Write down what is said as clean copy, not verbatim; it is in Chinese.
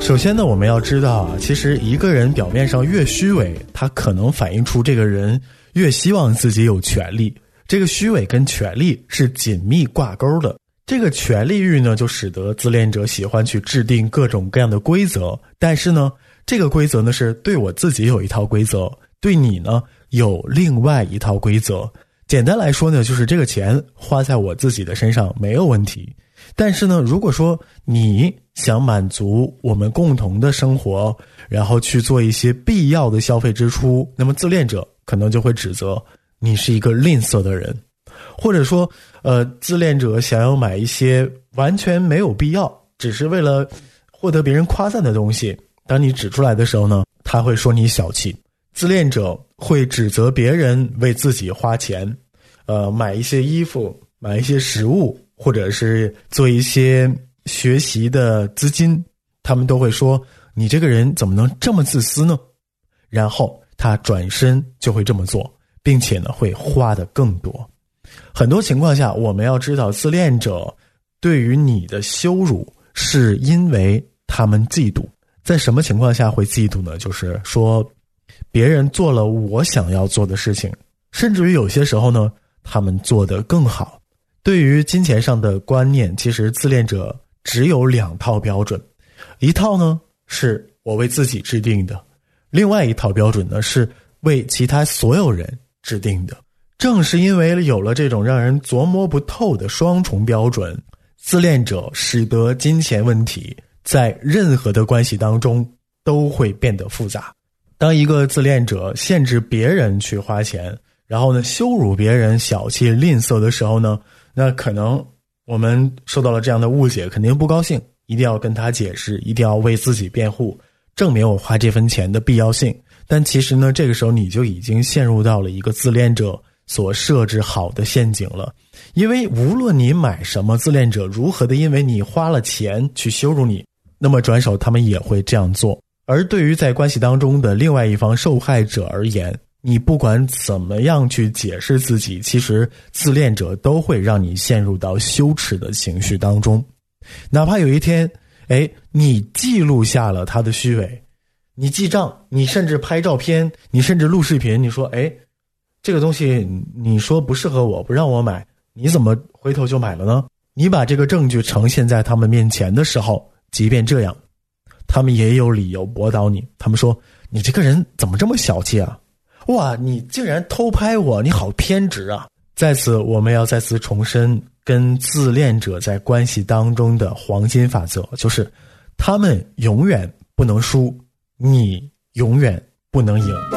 首先呢，我们要知道啊，其实一个人表面上越虚伪，他可能反映出这个人越希望自己有权利。这个虚伪跟权利是紧密挂钩的。这个权利欲呢，就使得自恋者喜欢去制定各种各样的规则，但是呢，这个规则呢是对我自己有一套规则，对你呢有另外一套规则。简单来说呢，就是这个钱花在我自己的身上没有问题，但是呢，如果说你想满足我们共同的生活，然后去做一些必要的消费支出，那么自恋者可能就会指责你是一个吝啬的人，或者说自恋者想要买一些完全没有必要，只是为了获得别人夸赞的东西，当你指出来的时候呢，他会说你小气。自恋者会指责别人为自己花钱，买一些衣服，买一些食物，或者是做一些学习的资金，他们都会说你这个人怎么能这么自私呢？然后他转身就会这么做，并且呢会花得更多。很多情况下，我们要知道自恋者对于你的羞辱是因为他们嫉妒。在什么情况下会嫉妒呢？就是说别人做了我想要做的事情，甚至于有些时候呢，他们做得更好。对于金钱上的观念，其实自恋者只有2套标准，一套呢是我为自己制定的，另外一套标准呢是为其他所有人制定的。正是因为有了这种让人琢磨不透的双重标准，自恋者使得金钱问题在任何的关系当中都会变得复杂。当一个自恋者限制别人去花钱，然后呢羞辱别人小气吝啬的时候呢，那可能我们受到了这样的误解，肯定不高兴，一定要跟他解释，一定要为自己辩护，证明我花这份钱的必要性。但其实呢，这个时候你就已经陷入到了一个自恋者所设置好的陷阱了。因为无论你买什么，自恋者如何的因为你花了钱去羞辱你，那么转手他们也会这样做。而对于在关系当中的另外一方受害者而言，你不管怎么样去解释自己，其实自恋者都会让你陷入到羞耻的情绪当中。哪怕有一天你记录下了他的虚伪，你记账，你甚至拍照片，你甚至录视频，你说这个东西你说不适合我，不让我买，你怎么回头就买了呢？你把这个证据呈现在他们面前的时候，即便这样，他们也有理由驳倒你。他们说你这个人怎么这么小气啊，哇，你竟然偷拍我，你好偏执啊。在此我们要再次重申跟自恋者在关系当中的黄金法则，就是他们永远不能输，你永远不能赢。